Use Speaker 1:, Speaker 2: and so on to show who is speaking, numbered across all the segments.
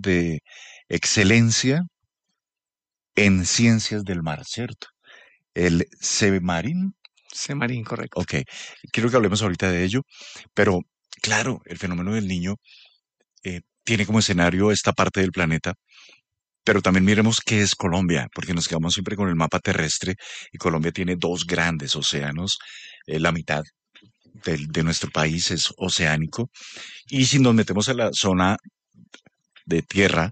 Speaker 1: de excelencia en ciencias del mar, ¿cierto? El CEMARIN.
Speaker 2: Semarín, correcto.
Speaker 1: Ok, quiero que hablemos ahorita de ello, pero claro, el fenómeno del niño tiene como escenario esta parte del planeta, pero también miremos qué es Colombia, porque nos quedamos siempre con el mapa terrestre y Colombia tiene dos grandes océanos, la mitad de nuestro país es oceánico, y si nos metemos a la zona de tierra,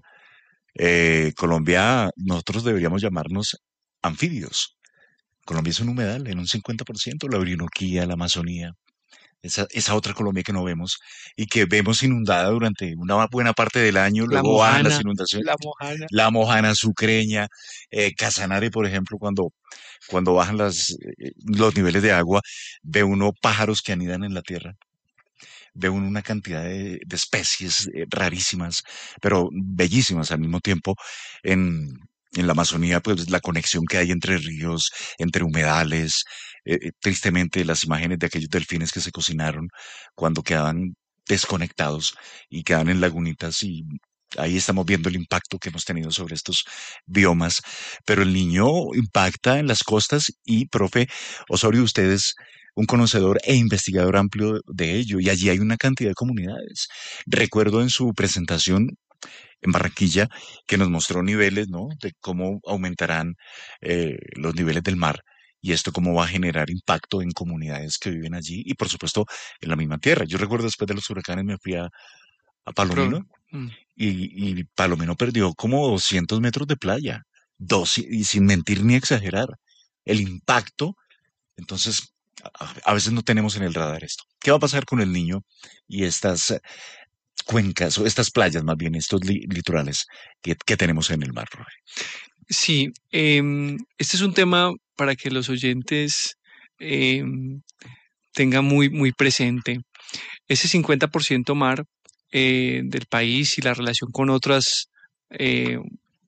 Speaker 1: Colombia, nosotros deberíamos llamarnos anfibios. Colombia es un humedal en un 50%, la Orinoquía, la Amazonía, esa otra Colombia que no vemos y que vemos inundada durante una buena parte del año,
Speaker 2: La
Speaker 1: luego bajan las
Speaker 2: Mojana,
Speaker 1: inundaciones,
Speaker 2: la Mojana.
Speaker 1: la Mojana Sucreña, Casanare, por ejemplo, cuando bajan los niveles de agua, ve uno pájaros que anidan en la tierra, ve uno una cantidad de especies rarísimas, pero bellísimas al mismo tiempo. En, en la Amazonía, pues la conexión que hay entre ríos, entre humedales, tristemente las imágenes de aquellos delfines que se cocinaron cuando quedaban desconectados y quedan en lagunitas y ahí estamos viendo el impacto que hemos tenido sobre estos biomas, pero el niño impacta en las costas y, profe Osorio, usted es un conocedor e investigador amplio de ello, y allí hay una cantidad de comunidades. Recuerdo en su presentación en Barranquilla que nos mostró niveles, ¿no? De cómo aumentarán los niveles del mar y esto cómo va a generar impacto en comunidades que viven allí y por supuesto en la misma tierra. Yo recuerdo después de los huracanes me fui a
Speaker 2: Pro-
Speaker 1: Palomino
Speaker 2: mm.
Speaker 1: y Palomino perdió como 200 metros de playa, y sin mentir ni exagerar, el impacto. Entonces, a veces no tenemos en el radar esto. ¿Qué va a pasar con el niño y estas cuencas o estas playas, más bien, estos litorales que tenemos en el mar, Rory?
Speaker 2: Sí, este es un tema para que los oyentes em, tengan muy presente. Ese 50% mar del país y la relación con otros eh,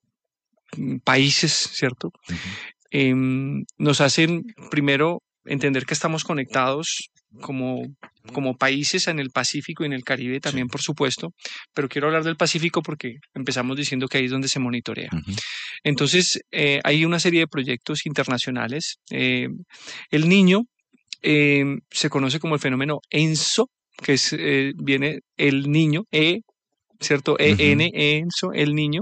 Speaker 2: países, ¿cierto?
Speaker 1: Ujú.
Speaker 2: Nos hacen primero entender que estamos conectados como, como países en el Pacífico y en el Caribe
Speaker 1: Sí.
Speaker 2: también, por supuesto, pero quiero hablar del Pacífico porque empezamos diciendo que ahí es donde se monitorea.
Speaker 1: Ujú.
Speaker 2: Entonces, hay una serie de proyectos internacionales. El niño se conoce como el fenómeno ENSO, que es, viene el niño, ¿cierto?
Speaker 1: Ujú.
Speaker 2: ENSO, el niño.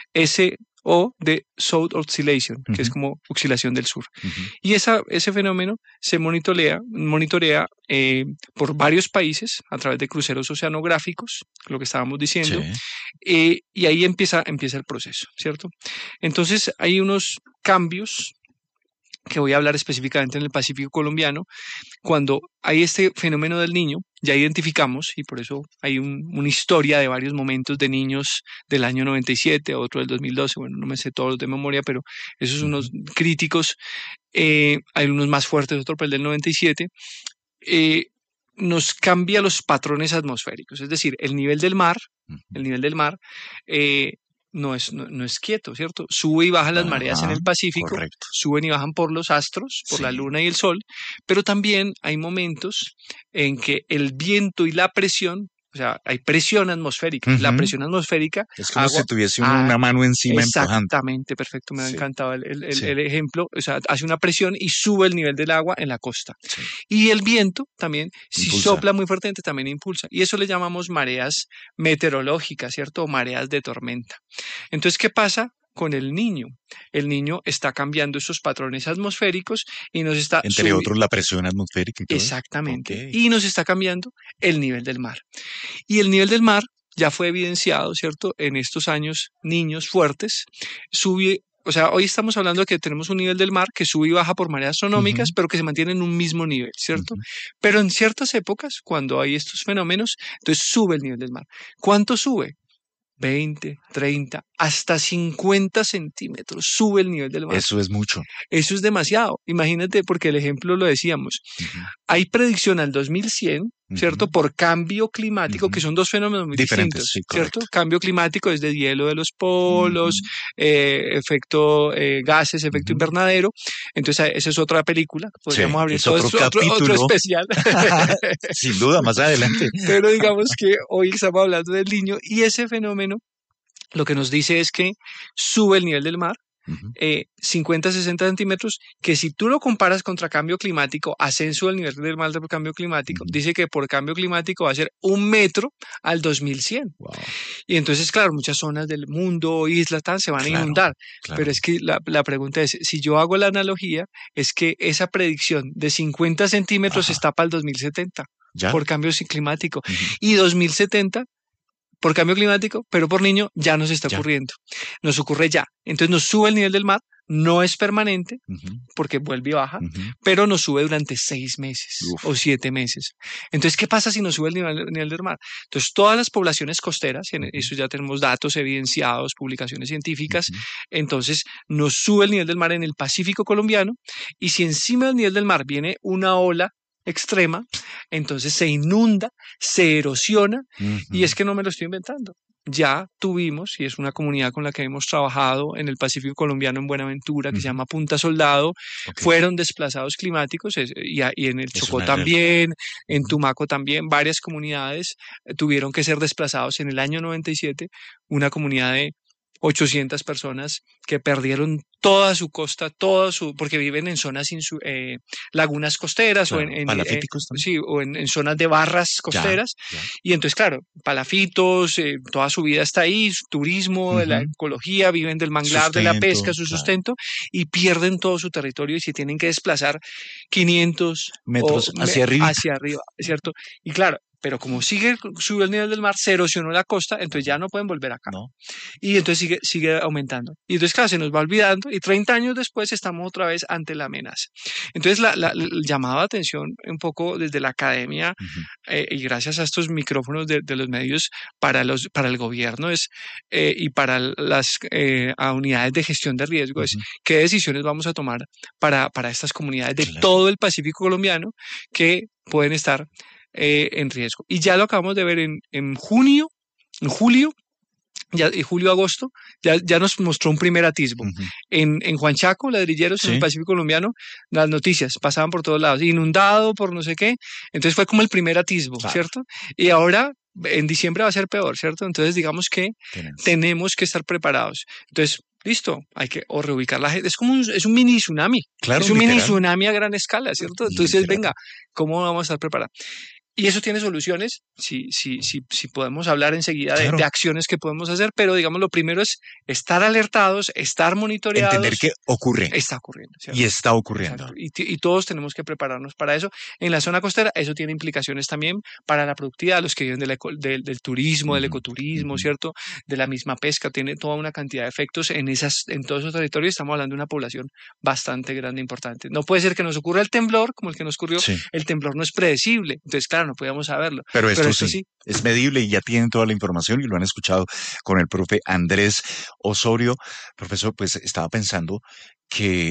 Speaker 2: SO de South Oscillation, que es
Speaker 1: Ujú.
Speaker 2: como oscilación del sur.
Speaker 1: Ujú.
Speaker 2: Y ese fenómeno se monitorea por varios países a través de cruceros oceanográficos, lo que estábamos diciendo,
Speaker 1: Sí.
Speaker 2: y ahí empieza el proceso, ¿cierto? Entonces hay unos cambios que voy a hablar específicamente en el Pacífico colombiano. Cuando hay este fenómeno del niño, ya identificamos, y por eso hay una historia de varios momentos de niños del año 97, otro del 2012, bueno, no me sé todos de memoria, pero esos son unos
Speaker 1: Ujú.
Speaker 2: críticos, hay unos más fuertes, otro el del 97, eh, nos cambia los patrones atmosféricos, es decir,
Speaker 1: Ujú.
Speaker 2: el nivel del mar eh, no es quieto, ¿cierto? Sube y bajan las mareas en
Speaker 1: Ajá,
Speaker 2: el Pacífico,
Speaker 1: correcto.
Speaker 2: suben y bajan por los astros, por la
Speaker 1: Sí.
Speaker 2: luna y el sol, pero también hay momentos en que el viento y la presión, o sea, hay presión atmosférica, la
Speaker 1: Ujú.
Speaker 2: presión atmosférica,
Speaker 1: Es como si
Speaker 2: agua,
Speaker 1: tuviese uno
Speaker 2: ah,
Speaker 1: una mano encima empujando.
Speaker 2: exactamente, perfecto, me ha
Speaker 1: Sí,
Speaker 2: encantado
Speaker 1: sí,
Speaker 2: el ejemplo, o sea, hace una presión y sube el nivel del agua en la costa.
Speaker 1: sí.
Speaker 2: Y el viento también, si
Speaker 1: Impulsa.
Speaker 2: sopla muy fuertemente, también impulsa. Y eso le llamamos mareas meteorológicas, ¿cierto? O mareas de tormenta. Entonces, ¿qué pasa con el niño? El niño está cambiando esos patrones atmosféricos y nos está
Speaker 1: Entre
Speaker 2: subiendo.
Speaker 1: otros, la presión atmosférica y todo eso. Ok.
Speaker 2: Exactamente. Y nos está cambiando el nivel del mar. Y el nivel del mar ya fue evidenciado, ¿cierto? En estos años, niños fuertes, sube, o sea, hoy estamos hablando de que tenemos un nivel del mar que sube y baja por mareas astronómicas,
Speaker 1: Ujú.
Speaker 2: pero que se mantiene en un mismo nivel, ¿cierto?
Speaker 1: Ujú.
Speaker 2: Pero en ciertas épocas, cuando hay estos fenómenos, entonces sube el nivel del mar. ¿Cuánto sube? 20, 30, hasta 50 centímetros sube el nivel del mar.
Speaker 1: Eso es mucho.
Speaker 2: Eso es demasiado. Imagínate, porque el ejemplo lo decíamos.
Speaker 1: Ujú.
Speaker 2: Hay predicción al 2100, ¿cierto?
Speaker 1: Ujú.
Speaker 2: Por cambio climático, que
Speaker 1: Ujú.
Speaker 2: son dos fenómenos muy
Speaker 1: Diferentes,
Speaker 2: distintos,
Speaker 1: sí,
Speaker 2: ¿cierto?
Speaker 1: correcto.
Speaker 2: Cambio climático es de hielo de los
Speaker 1: Ujú.
Speaker 2: polos, efecto gases, efecto
Speaker 1: Ujú.
Speaker 2: invernadero. Entonces, esa es otra película.
Speaker 1: Sí,
Speaker 2: Podríamos abrir
Speaker 1: es
Speaker 2: todo
Speaker 1: otro
Speaker 2: esto, otro
Speaker 1: capítulo.
Speaker 2: especial.
Speaker 1: Sin duda, más adelante.
Speaker 2: Pero digamos que hoy estamos hablando del niño y ese fenómeno lo que nos dice es que sube el nivel del mar
Speaker 1: Ujú,
Speaker 2: 50, 60 centímetros, que si tú lo comparas contra cambio climático, ascenso del nivel del mar por cambio climático,
Speaker 1: ujú.
Speaker 2: dice que por cambio climático va a ser 1 metro al 2100.
Speaker 1: Wow,
Speaker 2: Y entonces, claro, muchas zonas del mundo, islas, tal, se van a
Speaker 1: claro,
Speaker 2: inundar. Pero
Speaker 1: claro.
Speaker 2: es que la pregunta es, si yo hago la analogía, es que esa predicción de 50 centímetros
Speaker 1: Ajá,
Speaker 2: está para el 2070
Speaker 1: ¿ya?
Speaker 2: por cambio climático.
Speaker 1: Ujú,
Speaker 2: Y 2070 por cambio climático, pero por niño ya nos está
Speaker 1: ya.
Speaker 2: ocurriendo. Nos ocurre ya. Entonces nos sube el nivel del mar, no es permanente
Speaker 1: Ujú,
Speaker 2: porque vuelve y baja,
Speaker 1: ujú.
Speaker 2: pero nos sube durante 6 meses o
Speaker 1: Uf.
Speaker 2: 7 meses. Entonces, ¿qué pasa si nos sube el nivel del mar? Entonces, todas las poblaciones costeras, y en
Speaker 1: Ujú,
Speaker 2: eso ya tenemos datos evidenciados, publicaciones científicas,
Speaker 1: ujú.
Speaker 2: entonces nos sube el nivel del mar en el Pacífico colombiano, y si encima del nivel del mar viene una ola extrema, entonces se inunda, se erosiona, y es
Speaker 1: Ujú,
Speaker 2: que no me lo estoy inventando. Ya tuvimos, y es una comunidad con la que hemos trabajado en el Pacífico colombiano en Buenaventura, que se
Speaker 1: ujú.
Speaker 2: llama Punta Soldado,
Speaker 1: Ok,
Speaker 2: fueron desplazados climáticos, y en el
Speaker 1: es
Speaker 2: Chocó
Speaker 1: una realidad.
Speaker 2: también, en
Speaker 1: Ujú.
Speaker 2: Tumaco también, varias comunidades tuvieron que ser desplazados en el año 97, una comunidad de 800 personas que perdieron toda su costa, porque viven en zonas, lagunas costeras o
Speaker 1: Claro, palafíticos también.
Speaker 2: sí, o en zonas de barras
Speaker 1: Ya,
Speaker 2: costeras.
Speaker 1: ya.
Speaker 2: Y entonces, claro, palafitos, toda su vida está ahí, su turismo, de la
Speaker 1: Ujú.
Speaker 2: ecología, viven del manglar, de la pesca,
Speaker 1: Sustento,
Speaker 2: su
Speaker 1: claro.
Speaker 2: sustento, y pierden todo su territorio y se tienen que desplazar 500
Speaker 1: Metros hacia arribita.
Speaker 2: hacia arriba, ¿cierto? Y claro, pero como sube el nivel del mar, se erosionó la costa, entonces
Speaker 1: Ujú.
Speaker 2: ya no pueden volver acá.
Speaker 1: ¿No?
Speaker 2: Y entonces sigue aumentando. Y entonces, claro, se nos va olvidando y 30 años después estamos otra vez ante la amenaza. Entonces, el llamado de atención un poco desde la academia,
Speaker 1: Ujú,
Speaker 2: y gracias a estos micrófonos de los medios para el gobierno y para las unidades de gestión de riesgo es
Speaker 1: ujú.
Speaker 2: qué decisiones vamos a tomar para estas comunidades de
Speaker 1: Claro.
Speaker 2: todo el Pacífico colombiano que pueden estar en riesgo. Y ya lo acabamos de ver en junio, en julio ya, y julio-agosto, ya nos mostró un primer atisbo.
Speaker 1: Ujú.
Speaker 2: En Juanchaco, ladrilleros en el
Speaker 1: Sí,
Speaker 2: Pacífico colombiano, las noticias pasaban por todos lados, inundado por no sé qué. Entonces fue como el primer atisbo,
Speaker 1: claro.
Speaker 2: ¿cierto? Y ahora en diciembre va a ser peor, ¿cierto? Entonces digamos que
Speaker 1: Tenaz.
Speaker 2: tenemos que estar preparados. Entonces, listo, hay que o reubicar la gente. Es un mini tsunami.
Speaker 1: Claro,
Speaker 2: Es un mini
Speaker 1: literal,
Speaker 2: tsunami a gran escala, ¿cierto? Entonces,
Speaker 1: literal.
Speaker 2: venga, ¿cómo vamos a estar preparados? Y eso tiene soluciones, si podemos hablar enseguida de
Speaker 1: Claro,
Speaker 2: acciones que podemos hacer, pero digamos, lo primero es estar alertados, estar
Speaker 1: entender
Speaker 2: monitoreados.
Speaker 1: que ocurre
Speaker 2: Está ocurriendo,
Speaker 1: y
Speaker 2: ¿cierto?
Speaker 1: está ocurriendo.
Speaker 2: Exacto. Y todos tenemos que prepararnos para eso. En la zona costera, eso tiene implicaciones también para la productividad, los que viven del turismo, del
Speaker 1: Ujú,
Speaker 2: ecoturismo,
Speaker 1: ujú.
Speaker 2: ¿cierto? De la misma pesca, tiene toda una cantidad de efectos en todos esos territorios. Estamos hablando de una población bastante grande, e importante. No puede ser que nos ocurra el temblor, como el que nos ocurrió.
Speaker 1: Sí,
Speaker 2: El temblor no es predecible, entonces, claro, no podíamos saberlo.
Speaker 1: pero
Speaker 2: Pero
Speaker 1: esto
Speaker 2: esto
Speaker 1: sí,
Speaker 2: sí,
Speaker 1: es medible y ya tienen toda la información y lo han escuchado con el profe Andrés Osorio. Profesor, pues estaba pensando que,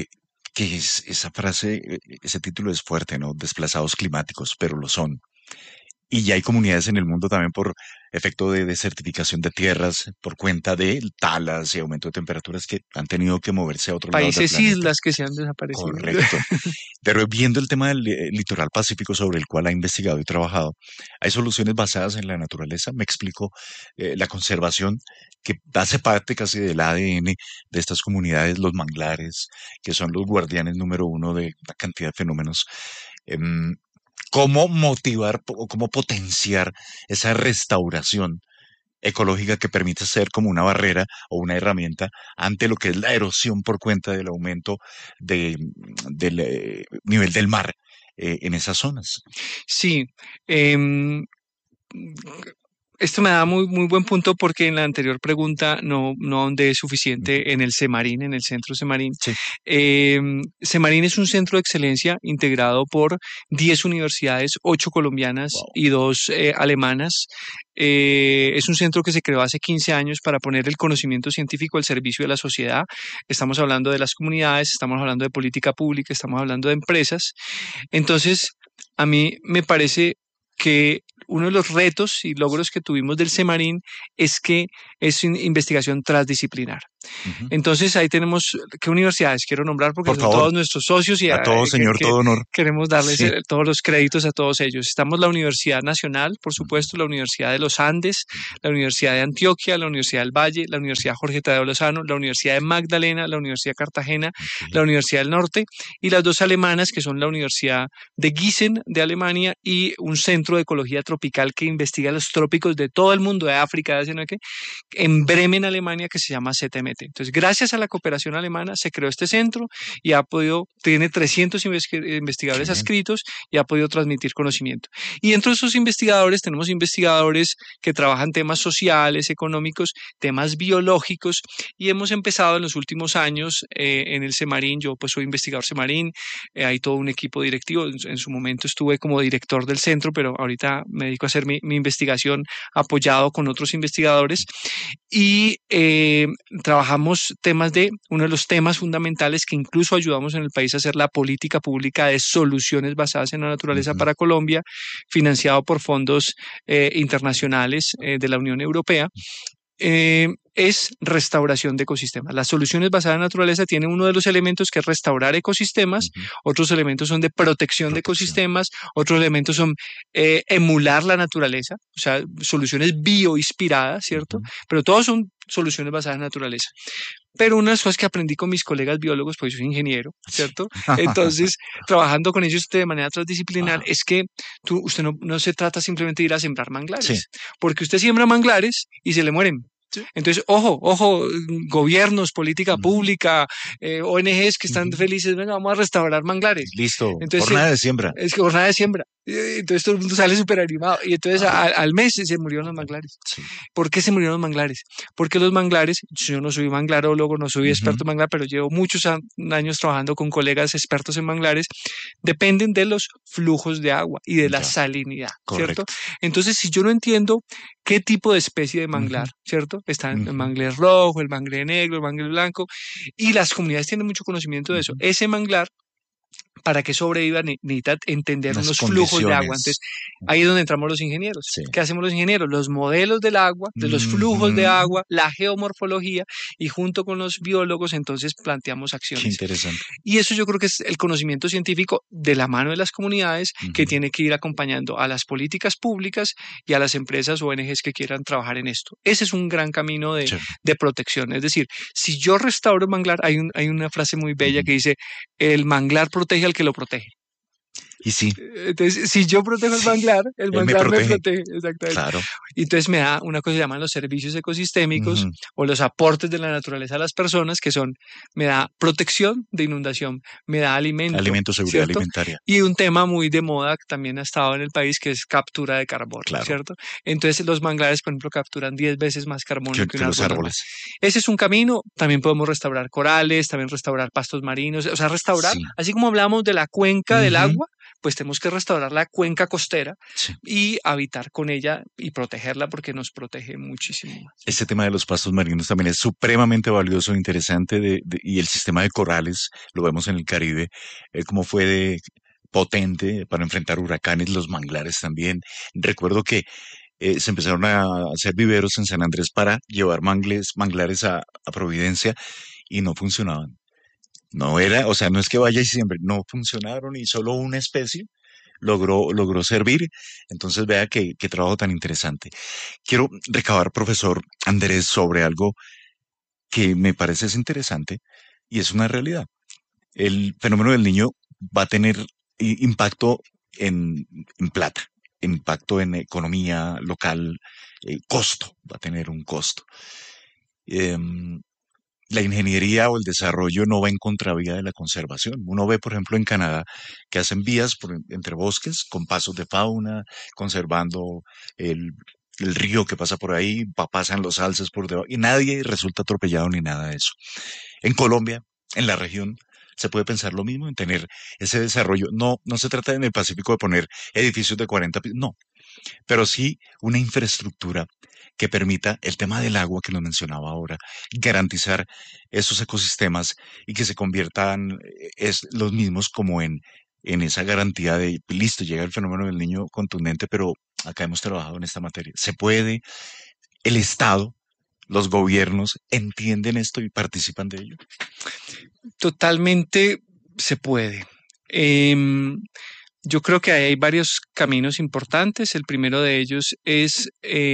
Speaker 1: esa frase, ese título es fuerte, ¿no? Desplazados climáticos, pero lo son. Y ya hay comunidades en el mundo también por efecto de desertificación de tierras, por cuenta de talas y aumento de temperaturas que han tenido que moverse a otros lados del
Speaker 2: países,
Speaker 1: planeta.
Speaker 2: islas que se han desaparecido.
Speaker 1: Correcto. Pero viendo el tema del litoral pacífico sobre el cual ha investigado y trabajado, hay soluciones basadas en la naturaleza. Me explico, la conservación que hace parte casi del ADN de estas comunidades, los manglares, que son los guardianes número uno de una cantidad de fenómenos. Em, ¿Cómo motivar o cómo potenciar esa restauración ecológica que permite ser como una barrera o una herramienta ante lo que es la erosión por cuenta del aumento del nivel del mar en esas zonas?
Speaker 2: Sí, em, esto me da muy buen punto porque en la anterior pregunta no ahondé
Speaker 1: Ujú.
Speaker 2: suficiente en el CEMARIN, en el centro CEMARIN.
Speaker 1: Sí,
Speaker 2: CEMARIN es un centro de excelencia integrado por 10 universidades, 8 colombianas
Speaker 1: wow.
Speaker 2: y 2 alemanas. Es un centro que se creó hace 15 años para poner el conocimiento científico al servicio de la sociedad. Estamos hablando de las comunidades, estamos hablando de política pública, estamos hablando de empresas. Entonces, a mí me parece que uno de los retos y logros que tuvimos del CEMARIN es que es una investigación transdisciplinar.
Speaker 1: Ujú.
Speaker 2: Entonces ahí tenemos, ¿qué universidades quiero nombrar? Porque
Speaker 1: Por
Speaker 2: son
Speaker 1: favor,
Speaker 2: todos nuestros socios y
Speaker 1: a todo señor, todo honor.
Speaker 2: queremos darles
Speaker 1: Sí.
Speaker 2: todos los créditos a todos ellos. Estamos la Universidad Nacional, por
Speaker 1: Ujú,
Speaker 2: supuesto, la Universidad de los Andes,
Speaker 1: ujú.
Speaker 2: la Universidad de Antioquia, la Universidad del Valle, la Universidad Jorge Tadeo Lozano, la Universidad de Magdalena, la Universidad de Cartagena,
Speaker 1: Ok.
Speaker 2: la Universidad del Norte y las dos alemanas que son la Universidad de Gießen de Alemania y un centro de ecología tropical que investiga los trópicos de todo el mundo, de África, de Asia, ¿no? En Bremen, Alemania, que se llama ZMT. Entonces, gracias a la cooperación alemana se creó este centro y tiene 300
Speaker 1: Qué
Speaker 2: investigadores
Speaker 1: bien.
Speaker 2: adscritos y ha podido transmitir conocimiento. Y dentro de esos investigadores tenemos investigadores que trabajan temas sociales, económicos, temas biológicos y hemos empezado en los últimos años en el CEMARIN, yo pues soy investigador CEMARIN, hay todo un equipo directivo, en su momento estuve como director del centro, pero ahorita me dedico a hacer mi investigación apoyado con otros investigadores y trabajamos temas uno de los temas fundamentales que incluso ayudamos en el país a hacer la política pública de soluciones basadas en la naturaleza
Speaker 1: Ujú.
Speaker 2: para Colombia, financiado por fondos internacionales de la Unión Europea. Es restauración de ecosistemas. Las soluciones basadas en la naturaleza tienen uno de los elementos que es restaurar ecosistemas,
Speaker 1: Ujú.
Speaker 2: otros elementos son de protección de
Speaker 1: Protección.
Speaker 2: ecosistemas, otros elementos son emular la naturaleza, o sea, soluciones bioinspiradas, ¿cierto?
Speaker 1: Ujú.
Speaker 2: Pero todos son soluciones basadas en la naturaleza. Pero una de las cosas que aprendí con mis colegas biólogos, pues yo soy ingeniero,
Speaker 1: Sí.
Speaker 2: ¿cierto? Entonces, trabajando con ellos de manera transdisciplinar,
Speaker 1: Ajá.
Speaker 2: es que usted no se trata simplemente de ir a sembrar
Speaker 1: Sí.
Speaker 2: manglares, porque usted siembra manglares y se le mueren.
Speaker 1: Sí.
Speaker 2: Entonces, ojo, gobiernos, política
Speaker 1: Ujú.
Speaker 2: pública, ONGs que están
Speaker 1: Ujú.
Speaker 2: felices, venga, vamos a restaurar manglares.
Speaker 1: Listo.
Speaker 2: Entonces,
Speaker 1: Jornada de siembra.
Speaker 2: es que jornada de siembra. Entonces todo el mundo sale súper animado. Y entonces
Speaker 1: Ajá.
Speaker 2: al mes se murieron los manglares.
Speaker 1: Sí.
Speaker 2: ¿Por qué se murieron los manglares? Porque los manglares, yo no soy manglarólogo, no soy
Speaker 1: Ujú.
Speaker 2: experto en manglar, pero llevo muchos años trabajando con colegas expertos en manglares, dependen de los flujos de agua y de la
Speaker 1: Ya.
Speaker 2: salinidad, ¿cierto?
Speaker 1: Correcto.
Speaker 2: Entonces, si yo no entiendo qué tipo de especie de
Speaker 1: Ujú.
Speaker 2: manglar, ¿cierto? Está el
Speaker 1: Ujú.
Speaker 2: manglar rojo, el manglar negro, el manglar blanco, y las comunidades tienen mucho conocimiento de eso.
Speaker 1: Ujú.
Speaker 2: Ese manglar para que sobreviva necesita entender
Speaker 1: Las
Speaker 2: unos flujos de agua. Entonces,
Speaker 1: condiciones.
Speaker 2: ahí es donde entramos los ingenieros.
Speaker 1: Sí.
Speaker 2: ¿Qué hacemos los ingenieros? Los modelos del agua, de los flujos de
Speaker 1: Ujú.
Speaker 2: agua, la geomorfología y junto con los biólogos entonces planteamos
Speaker 1: Qué
Speaker 2: acciones.
Speaker 1: interesante.
Speaker 2: Y eso yo creo que es el conocimiento científico de la mano de las comunidades que
Speaker 1: Ujú.
Speaker 2: tiene que ir acompañando a las políticas públicas y a las empresas o ONGs que quieran trabajar en esto. Ese es un gran camino
Speaker 1: Chévere.
Speaker 2: de protección. Es decir, si yo restauro el manglar, hay una frase muy bella
Speaker 1: Ujú.
Speaker 2: que dice, el manglar protege al que lo protege.
Speaker 1: Y sí,
Speaker 2: Entonces, si yo protejo
Speaker 1: sí,
Speaker 2: el
Speaker 1: él me
Speaker 2: manglar me
Speaker 1: protege.
Speaker 2: protege, exactamente.
Speaker 1: Claro.
Speaker 2: Y entonces me da una cosa que se llaman los servicios ecosistémicos
Speaker 1: Ujú.
Speaker 2: o los aportes de la naturaleza a las personas, que son, me da protección de inundación, me da alimento,
Speaker 1: Alimento, seguridad
Speaker 2: ¿cierto?
Speaker 1: alimentaria.
Speaker 2: Y un tema muy de moda que también ha estado en el país, que es captura de carbono,
Speaker 1: Claro.
Speaker 2: ¿cierto? Entonces los manglares, por ejemplo, capturan 10 veces más carbono que un
Speaker 1: Que los
Speaker 2: árbol normal.
Speaker 1: árboles.
Speaker 2: Ese es un camino, también podemos restaurar corales, también restaurar pastos marinos, o sea, restaurar,
Speaker 1: Sí.
Speaker 2: así como hablamos de la cuenca del
Speaker 1: Ujú.
Speaker 2: agua, pues tenemos que restaurar la cuenca costera
Speaker 1: Sí.
Speaker 2: y habitar con ella y protegerla porque nos protege muchísimo más.
Speaker 1: Este tema de los pastos marinos también es supremamente valioso e interesante y el sistema de corales, lo vemos en el Caribe, cómo fue de potente para enfrentar huracanes, los manglares también. Recuerdo que se empezaron a hacer viveros en San Andrés para llevar manglares a Providencia y no funcionaban. No era, o sea, no es que vaya y siempre, no funcionaron y solo una especie logró servir. Entonces vea qué trabajo tan interesante. Quiero recabar, profesor Andrés, sobre algo que me parece es interesante y es una realidad. El fenómeno del niño va a tener impacto en plata, impacto en economía local, costo, va a tener un costo. Em, la ingeniería o el desarrollo no va en contravía de la conservación. Uno ve, por ejemplo, en Canadá que hacen vías entre bosques con pasos de fauna, conservando el, el río que pasa por ahí, pasan los alces por debajo y nadie resulta atropellado ni nada de eso. En Colombia, en la región, se puede pensar lo mismo, en tener ese desarrollo. No, no se trata en el Pacífico de poner edificios de 40 pisos, no, pero sí una infraestructura que permita el tema del agua que nos mencionaba ahora, garantizar esos ecosistemas y que se conviertan los mismos como en esa garantía de, listo, llega el fenómeno del niño contundente, pero acá hemos trabajado en esta materia. Se puede, el Estado ¿Los gobiernos entienden esto y participan de ello?
Speaker 2: Totalmente se puede. Em, yo creo que hay varios caminos importantes. El primero de ellos es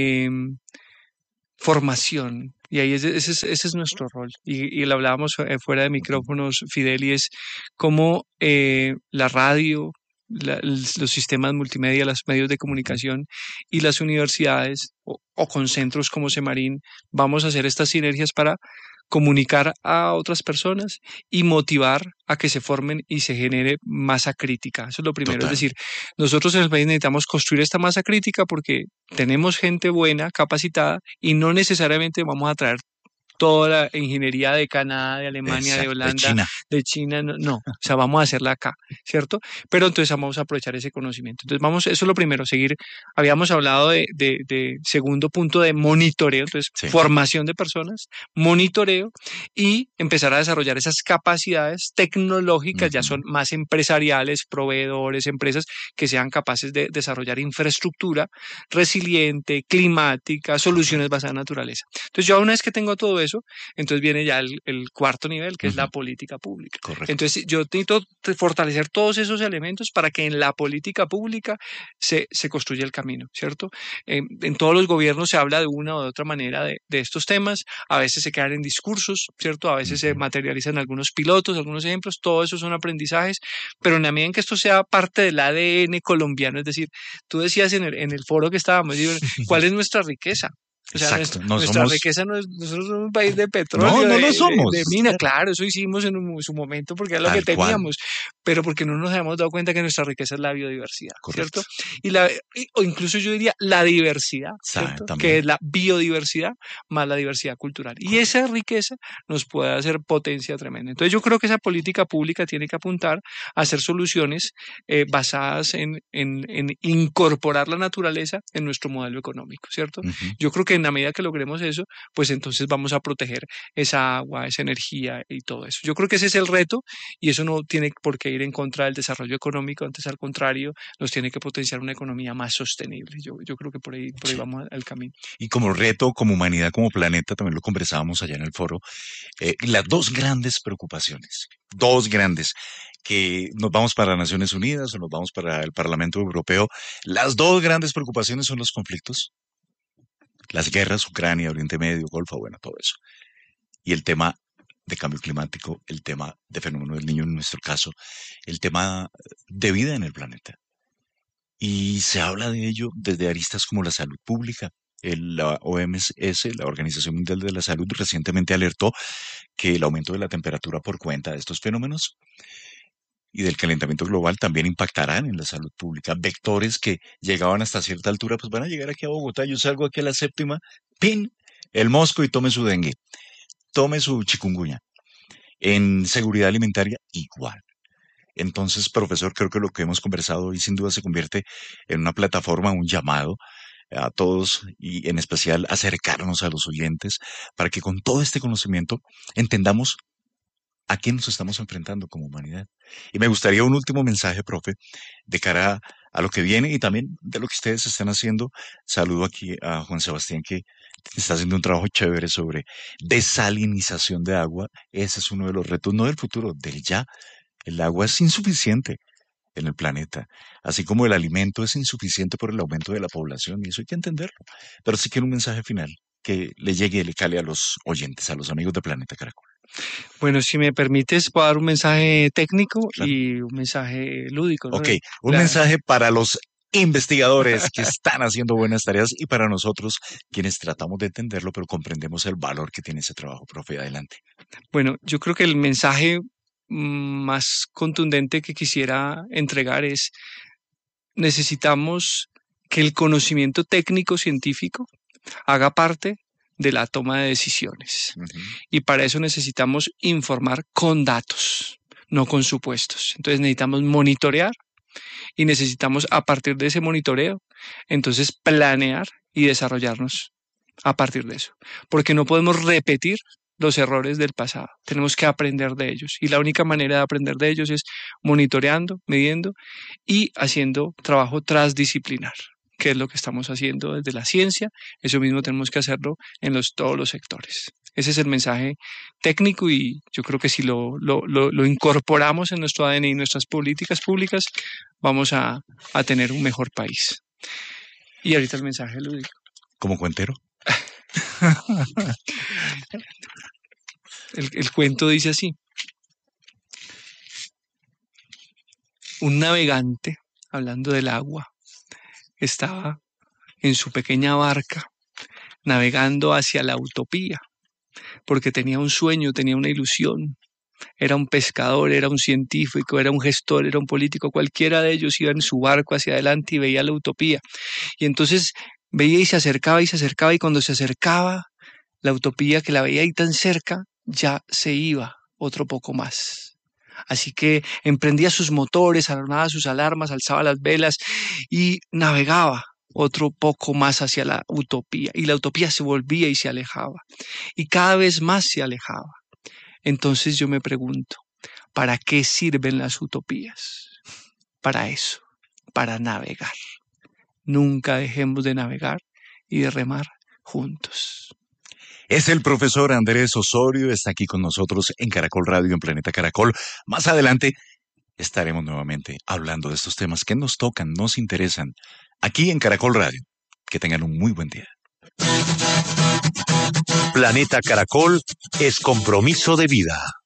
Speaker 2: formación. Y ahí ese es nuestro rol. Y lo hablábamos fuera de micrófonos, Fidel, y es cómo la radio, los sistemas multimedia, los medios de
Speaker 1: Ujú.
Speaker 2: comunicación y las universidades o con centros como Semarín, vamos a hacer estas sinergias para comunicar a otras personas y motivar a que se formen y se genere masa crítica. Eso es lo primero. Es
Speaker 1: Total.
Speaker 2: decir, nosotros en el país necesitamos construir esta masa crítica porque tenemos gente buena, capacitada, y no necesariamente vamos a traer toda la ingeniería de Canadá, de Alemania, de
Speaker 1: Exacto. De
Speaker 2: Holanda,
Speaker 1: China.
Speaker 2: de China, no, no, o sea, vamos a hacerla acá, ¿cierto? Pero entonces vamos a aprovechar ese conocimiento. Entonces vamos, eso es lo primero, seguir, habíamos hablado de segundo punto de monitoreo, entonces
Speaker 1: Sí.
Speaker 2: formación de personas, monitoreo y empezar a desarrollar esas capacidades tecnológicas, ya son
Speaker 1: Ujú.
Speaker 2: más empresariales, proveedores, empresas que sean capaces de desarrollar infraestructura resiliente, climática, soluciones
Speaker 1: Correcto.
Speaker 2: basadas en naturaleza. Entonces yo una vez que tengo todo eso, entonces viene ya el cuarto nivel, que es la
Speaker 1: Ujú.
Speaker 2: política pública.
Speaker 1: Correcto.
Speaker 2: Entonces yo necesito fortalecer todos esos elementos para que en la política pública se construya el camino, ¿cierto? En todos los gobiernos se habla de una o de otra manera de estos temas, a veces se quedan en discursos, ¿cierto? A veces se
Speaker 1: Ujú.
Speaker 2: materializan algunos pilotos, algunos ejemplos, todo eso son aprendizajes, pero en la medida en que esto sea parte del ADN colombiano, es decir, tú decías en el foro que estábamos, digo, ¿cuál es nuestra riqueza? O sea,
Speaker 1: Exacto. No
Speaker 2: nuestra
Speaker 1: somos.
Speaker 2: riqueza no es, nosotros somos un país de
Speaker 1: No,
Speaker 2: petróleo,
Speaker 1: no lo
Speaker 2: de
Speaker 1: somos.
Speaker 2: mina, claro, eso hicimos en su momento porque era lo que
Speaker 1: Tal cual.
Speaker 2: teníamos, pero porque no nos habíamos dado cuenta que nuestra riqueza es la biodiversidad,
Speaker 1: Correcto.
Speaker 2: ¿cierto? O incluso yo diría la diversidad, ¿cierto? Que
Speaker 1: También.
Speaker 2: es la biodiversidad más la diversidad cultural. Y esa
Speaker 1: Correcto.
Speaker 2: riqueza nos puede hacer potencia tremenda. Entonces yo creo que esa política pública tiene que apuntar a hacer soluciones basadas en incorporar la naturaleza en nuestro modelo económico, ¿cierto?
Speaker 1: Ujú.
Speaker 2: Yo creo que en la medida que logremos eso, pues entonces vamos a proteger esa agua, esa energía y todo eso. Yo creo que ese es el reto y eso no tiene por qué ir en contra del desarrollo económico, antes al contrario, nos tiene que potenciar una economía más sostenible. Yo creo que por ahí
Speaker 1: Sí.
Speaker 2: vamos al camino.
Speaker 1: Y como reto, como humanidad, como planeta, también lo conversábamos allá en el foro, las dos grandes preocupaciones, dos grandes, que nos vamos para Naciones Unidas o nos vamos para el Parlamento Europeo, las dos grandes preocupaciones son los conflictos, las guerras, Ucrania, Oriente Medio, Golfo, bueno, todo eso. Y el tema de cambio climático, el tema de fenómeno del niño en nuestro caso, el tema de vida en el planeta. Y se habla de ello desde aristas como la salud pública. La OMS, la Organización Mundial de la Salud, recientemente alertó que el aumento de la temperatura por cuenta de estos fenómenos y del calentamiento global también impactarán en la salud pública. Vectores que llegaban hasta cierta altura, pues van a llegar aquí a Bogotá. Yo salgo aquí a la séptima, ¡pin! El mosco y tome su dengue, tome su chikungunya. En seguridad alimentaria, igual. Entonces, profesor, creo que lo que hemos conversado hoy sin duda se convierte en una plataforma, un llamado a todos y en especial acercarnos a los oyentes para que con todo este conocimiento entendamos a qué nos estamos enfrentando como humanidad. Y me gustaría un último mensaje, profe, de cara a lo que viene y también de lo que ustedes están haciendo. Saludo aquí a Juan Sebastián, que está haciendo un trabajo chévere sobre desalinización de agua. Ese es uno de los retos, no del futuro, del ya. El agua es insuficiente en el planeta, así como el alimento es insuficiente por el aumento de la población, y eso hay que entenderlo. Pero sí quiero un mensaje final que le llegue, le cale a los oyentes, a los amigos de Planeta Caracol.
Speaker 2: Bueno, si me permites, puedo dar un mensaje técnico
Speaker 1: Claro.
Speaker 2: y un mensaje lúdico, ¿no?
Speaker 1: Ok, un mensaje para los investigadores que están haciendo buenas tareas y para nosotros quienes tratamos de entenderlo, pero comprendemos el valor que tiene ese trabajo, profe. Adelante.
Speaker 2: Bueno, yo creo que el mensaje más contundente que quisiera entregar es necesitamos que el conocimiento técnico científico haga parte de la toma de decisiones.
Speaker 1: Ujú.
Speaker 2: Y para eso necesitamos informar con datos, no con supuestos. Entonces necesitamos monitorear y necesitamos a partir de ese monitoreo, entonces planear y desarrollarnos a partir de eso. Porque no podemos repetir los errores del pasado. Tenemos que aprender de ellos. Y la única manera de aprender de ellos es monitoreando, midiendo y haciendo trabajo transdisciplinar. qué es lo que estamos haciendo desde la ciencia, eso mismo tenemos que hacerlo en todos los sectores. Ese es el mensaje técnico y yo creo que si lo incorporamos en nuestro ADN y nuestras políticas públicas, vamos a tener un mejor país. Y ahorita el mensaje lúdico.
Speaker 1: ¿Como cuentero?
Speaker 2: El cuento dice así. Un navegante, hablando del agua, estaba en su pequeña barca navegando hacia la utopía, porque tenía un sueño, tenía una ilusión. Era un pescador, era un científico, era un gestor, era un político, cualquiera de ellos iba en su barco hacia adelante y veía la utopía. Y entonces veía y se acercaba y cuando se acercaba, la utopía que la veía ahí tan cerca, ya se iba otro poco más. Así que emprendía sus motores, armaba sus alarmas, alzaba las velas y navegaba otro poco más hacia la utopía. Y la utopía se volvía y se alejaba. Y cada vez más se alejaba. Entonces yo me pregunto, ¿para qué sirven las utopías? Para eso, para navegar. Nunca dejemos de navegar y de remar juntos.
Speaker 1: Es el profesor Andrés Osorio, está aquí con nosotros en Caracol Radio, en Planeta Caracol. Más adelante estaremos nuevamente hablando de estos temas que nos tocan, nos interesan, aquí en Caracol Radio. Que tengan un muy buen día.
Speaker 3: Planeta Caracol es compromiso de vida.